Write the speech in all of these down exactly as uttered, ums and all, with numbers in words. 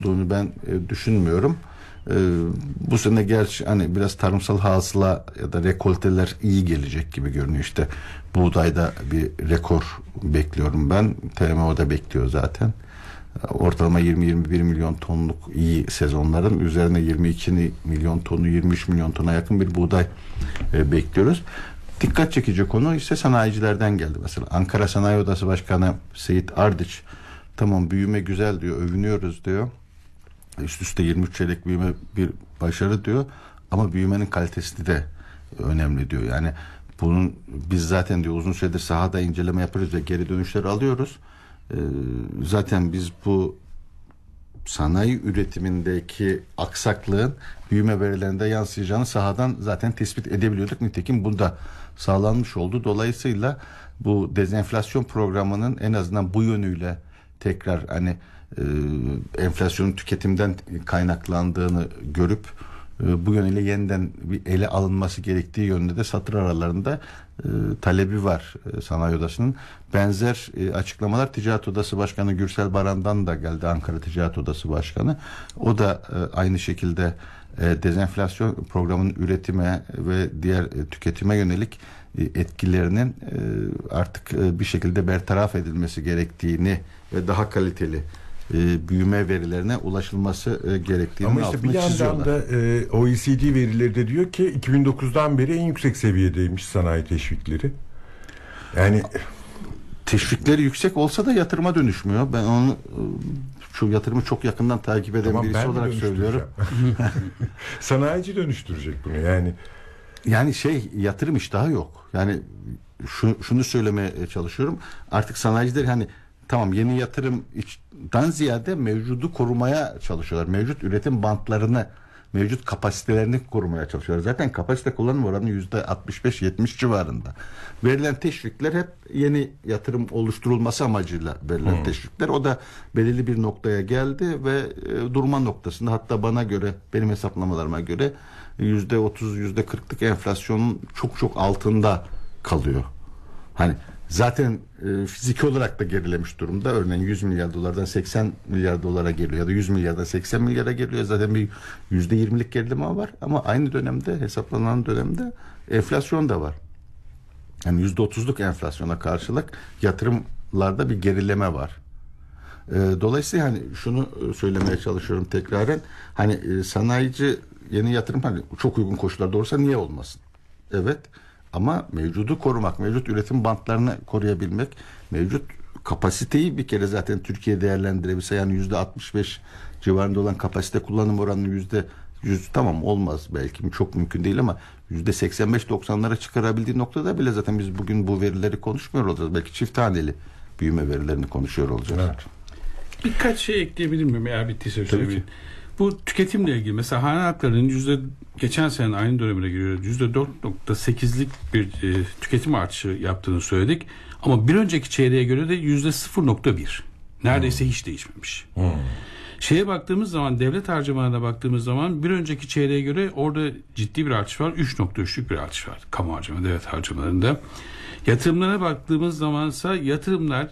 olduğunu ben e, düşünmüyorum. E, bu sene gerçi hani biraz tarımsal hasıla ya da rekolteler iyi gelecek gibi görünüyor. İşte buğdayda bir rekor bekliyorum ben. T M O'da bekliyor zaten. Ortalama yirmi yirmi bir milyon tonluk iyi sezonların üzerine yirmi iki milyon tonu, yirmi üç milyon tona yakın bir buğday e, bekliyoruz. Dikkat çekici konu ise sanayicilerden geldi mesela. Ankara Sanayi Odası Başkanı Seyit Ardiç, tamam büyüme güzel diyor, övünüyoruz diyor. Üst üste yirmi üç çeyrek büyüme bir başarı diyor. Ama büyümenin kalitesi de önemli diyor. Yani bunun biz zaten diyor uzun süredir sahada inceleme yapıyoruz ve geri dönüşleri alıyoruz. Ee, zaten biz bu sanayi üretimindeki aksaklığın büyüme verilerinde yansıyacağını sahadan zaten tespit edebiliyorduk. Nitekim bu da sağlanmış oldu. Dolayısıyla bu dezenflasyon programının en azından bu yönüyle tekrar hani e, enflasyonun tüketimden kaynaklandığını görüp e, bu yönüyle yeniden bir ele alınması gerektiği yönünde de satır aralarında e, talebi var e, Sanayi Odası'nın. Benzer e, açıklamalar Ticaret Odası Başkanı Gürsel Baran'dan da geldi, Ankara Ticaret Odası Başkanı. O da e, aynı şekilde e, dezenflasyon programının üretime ve diğer e, tüketime yönelik e, etkilerinin e, artık e, bir şekilde bertaraf edilmesi gerektiğini ve daha kaliteli e, büyüme verilerine ulaşılması e, gerektiğini ama işte bir yandan da e, O E C D verileri de diyor ki iki bin dokuzdan beri en yüksek seviyedeymiş sanayi teşvikleri. Yani teşvikleri yüksek olsa da yatırıma dönüşmüyor. Ben onu şu yatırımı çok yakından takip eden tamam, birisi olarak söylüyorum. Sanayici dönüştürecek bunu yani. Yani şey yatırım iştahı yok. Yani şu, şunu söylemeye çalışıyorum. Artık sanayiciler hani tamam yeni yatırımdan ziyade mevcudu korumaya çalışıyorlar. Mevcut üretim bantlarını, mevcut kapasitelerini korumaya çalışıyorlar. Zaten kapasite kullanım oranı yüzde altmış beş yetmiş civarında. Verilen teşvikler hep yeni yatırım oluşturulması amacıyla verilen hmm. teşvikler. O da belirli bir noktaya geldi ve e, durma noktasında, hatta bana göre, benim hesaplamalarıma göre yüzde otuz yüzde kırklık enflasyonun çok çok altında kalıyor. Hani zaten e, fiziki olarak da gerilemiş durumda. Örneğin yüz milyar dolardan seksen milyar dolara geliyor ya da yüz milyardan seksen milyara geliyor. Zaten bir yüzde yirmilik gerileme var ama aynı dönemde, hesaplanan dönemde enflasyon da var. Yani yüzde otuzluk enflasyona karşılık yatırımlarda bir gerileme var. E, dolayısıyla hani şunu söylemeye çalışıyorum tekraren. Hani e, sanayici yeni yatırım hani çok uygun koşullarda olursa niye olmasın? Evet. Ama mevcudu korumak, mevcut üretim bantlarını koruyabilmek, mevcut kapasiteyi bir kere zaten Türkiye değerlendirebilse, yani yüzde altmış beş civarında olan kapasite kullanım oranını yüzde yüz tamam olmaz belki, çok mümkün değil ama yüzde seksen beş doksanlara çıkarabildiği noktada bile zaten biz bugün bu verileri konuşmuyor olacağız. Belki çift taneli büyüme verilerini konuşuyor olacağız. Evet. Birkaç şey ekleyebilir miyim eğer bittiyse söyleyeyim. Bu tüketimle ilgili mesela hane halklarının yüzde geçen sene aynı dönemine giriyor yüzde dört nokta sekizlik bir e, tüketim artışı yaptığını söyledik. Ama bir önceki çeyreğe göre de yüzde sıfır nokta bir. Neredeyse hmm. hiç değişmemiş. Hmm. Şeye baktığımız zaman, devlet harcamalarına baktığımız zaman bir önceki çeyreğe göre orada ciddi bir artış var. üç nokta üçlük bir artış var kamu harcama, devlet harcamalarında. Yatırımlara baktığımız zamansa yatırımlar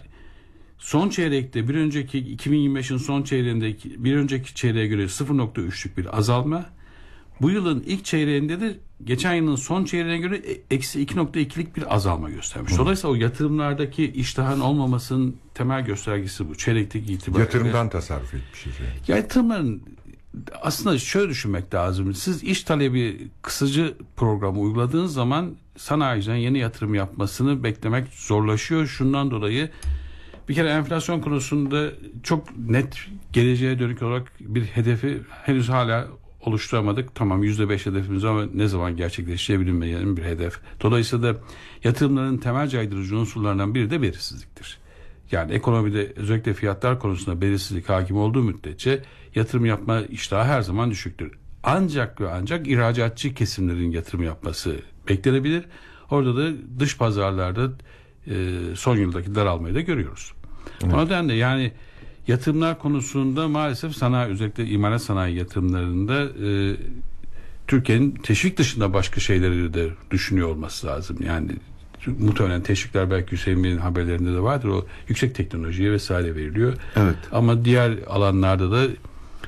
son çeyrekte bir önceki iki bin yirmi beşin son çeyreğinde bir önceki çeyreğe göre sıfır nokta üçlük bir azalma. Bu yılın ilk çeyreğinde de geçen yılın son çeyreğine göre eksi iki nokta ikilik bir azalma göstermiş. Dolayısıyla o yatırımlardaki iştahın olmamasının temel göstergesi bu. Çeyrekteki itibariyle. Yatırımdan tasarruf etmişiz. Yani. Yatırımların aslında şöyle düşünmek lazım. Siz iş talebi kısıcı programı uyguladığınız zaman sanayiciden yeni yatırım yapmasını beklemek zorlaşıyor. Şundan dolayı bir kere enflasyon konusunda çok net geleceğe dönük olarak bir hedefi henüz hala oluşturamadık. Tamam yüzde beş hedefimiz ama ne zaman gerçekleşeceği bilinmeyen bir hedef. Dolayısıyla da yatırımların temel caydırıcı unsurlarından biri de belirsizliktir. Yani ekonomide özellikle fiyatlar konusunda belirsizlik hakim olduğu müddetçe yatırım yapma iştahı her zaman düşüktür. Ancak ve ancak ihracatçı kesimlerin yatırım yapması beklenebilir. Orada da dış pazarlarda e, son yıldaki daralmayı da görüyoruz. Evet. O nedenle yani yatırımlar konusunda maalesef sanayi, özellikle imalat sanayi yatırımlarında e, Türkiye'nin teşvik dışında başka şeyleri de düşünüyor olması lazım. Yani muhtemelen teşvikler belki Hüseyin Bey'in haberlerinde de vardır. O yüksek teknolojiye vesaire veriliyor. Evet. Ama diğer alanlarda da